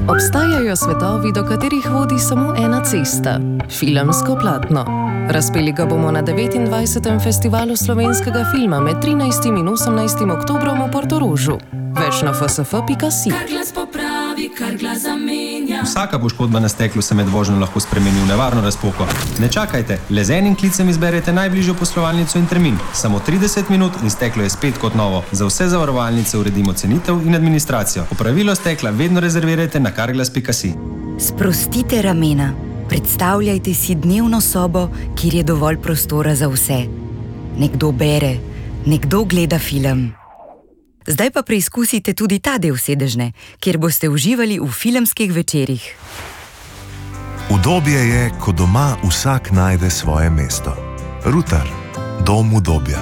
Obstajajo svetovi, do katerih vodi samo ena cesta – filmsko platno. Razpeli ga bomo na 29. festivalu slovenskega filma med 13. in 18. oktobrom v Portorožu. Več na fsf.si. Vsaka poškodba na steklu se med vožnjo lahko spremeni v nevarno razpoko. Ne čakajte, le z enim klicem izberete najbližjo poslovalnico in termin. Samo 30 minut in steklo je spet kot novo. Za vse zavarovalnice uredimo cenitev in administracijo. Popravilo stekla vedno rezervirajte na carglass.si. Sprostite ramena. Predstavljajte si dnevno sobo, kjer je dovolj prostora za vse. Nekdo bere, nekdo gleda film. Zdaj pa preizkusite tudi ta del sedežne, kjer boste uživali v filmskih večerih. Udobje je, ko doma vsak najde svoje mesto. Rutar, dom udobja.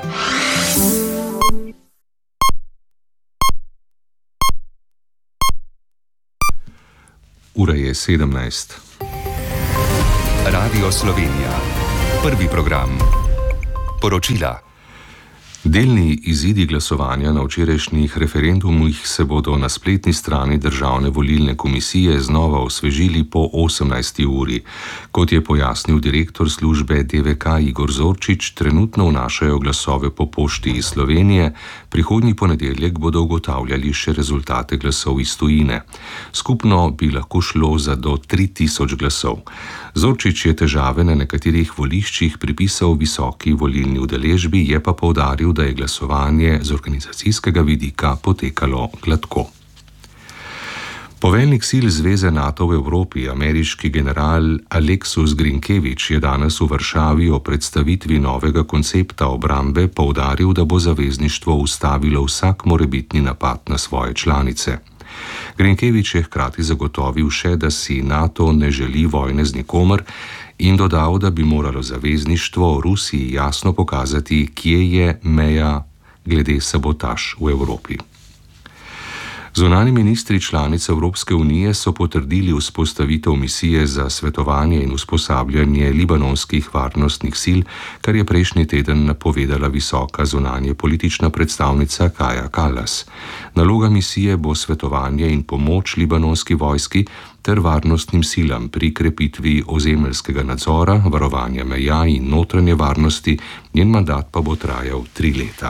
Ura je 17. Radio Slovenija. Prvi program. Poročila. Delni izidi glasovanja na včerajšnjih referendumih se bodo na spletni strani Državne volilne komisije znova osvežili po 18. uri. Kot je pojasnil direktor službe DVK Igor Zorčič, trenutno vnašajo glasove po pošti iz Slovenije, prihodnji ponedeljek bodo ugotavljali še rezultate glasov iz tujine. Skupno bi lahko šlo za do 3000 glasov. Zorčič je težave na nekaterih voliščih pripisal visoki volilni udeležbi, je pa poudaril, da je glasovanje z organizacijskega vidika potekalo gladko. Poveljnik sil Zveze NATO v Evropi, ameriški general Aleksus Grinkevič, je danes v Varšavi o predstavitvi novega koncepta obrambe poudaril, da bo zavezništvo ustavilo vsak morebitni napad na svoje članice. Grinkevič je hkrati zagotovil še, da si NATO ne želi vojne z nikomer in dodal, da bi moralo zavezništvo Rusiji jasno pokazati, kje je meja glede sabotaž v Evropi. Zunanji ministri članic Evropske unije so potrdili vzpostavitev misije za svetovanje in usposabljanje libanonskih varnostnih sil, kar je prejšnji teden napovedala visoka zunanje politična predstavnica Kaja Kallas. Naloga misije bo svetovanje in pomoč libanonski vojski ter varnostnim silam pri krepitvi ozemeljskega nadzora, varovanja meja in notranje varnosti, njen mandat pa bo trajal 3 leta.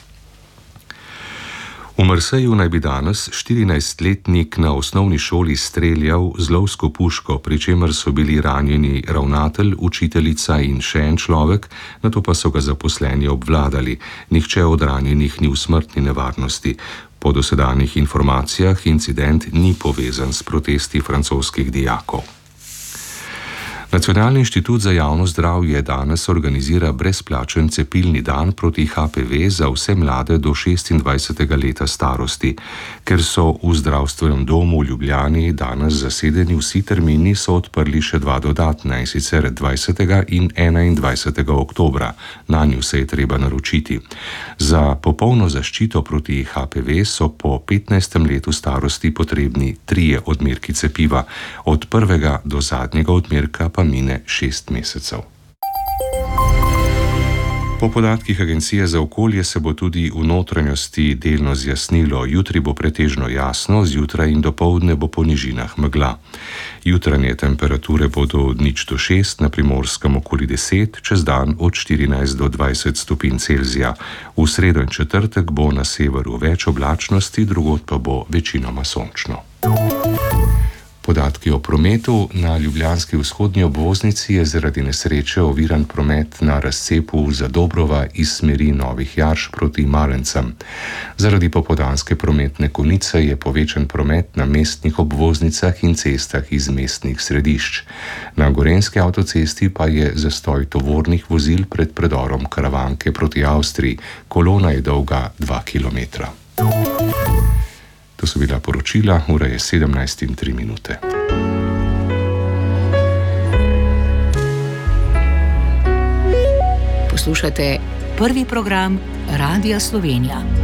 V Marseju naj bi danes 14-letnik na osnovni šoli streljal z lovsko puško, pri čemer so bili ranjeni ravnatelj, učiteljica in še en človek, nato pa so ga zaposleni obvladali. Nihče od ranjenih ni v smrtni nevarnosti. Po dosedanjih informacijah incident ni povezan s protesti francoskih dijakov. Nacionalni inštitut za javno zdravje danes organizira brezplačen cepilni dan proti HPV za vse mlade do 26. leta starosti. Ker so v zdravstvenem domu v Ljubljani danes zasedeni vsi termini, so odprli še 2 dodatna, in sicer 20. in 21. oktobra. Nanju se je treba naročiti. Za popolno zaščito proti HPV so po 15. letu starosti potrebni 3 odmerki cepiva. Od prvega do zadnjega odmerka pa mine 6 mesecev. Po podatkih Agencije za okolje se bo tudi v notranjosti delno zjasnilo. Jutri bo pretežno jasno, zjutraj in dopoldne bo po nižinah megla. Jutranje temperature bodo od 0 do 6, na Primorskem okoli 10, čez dan od 14 do 20 stopinj Celzija. V sredo in četrtek bo na severu več oblačnosti, drugod pa bo večinoma sončno. Podatki o prometu. Na ljubljanski vzhodni obvoznici je zaradi nesreče oviran promet na razcepu Zadobrova iz smeri Novih Jarš proti Malencem. Zaradi popoldanske prometne konice je povečan promet na mestnih obvoznicah in cestah iz mestnih središč. Na Gorenjski avtocesti pa je zastoj tovornih vozil pred predorom Karavanke proti Avstriji. Kolona je dolga 2 kilometra. To so bila poročila, ura je 17:03. Poslušate prvi program Radia Slovenija.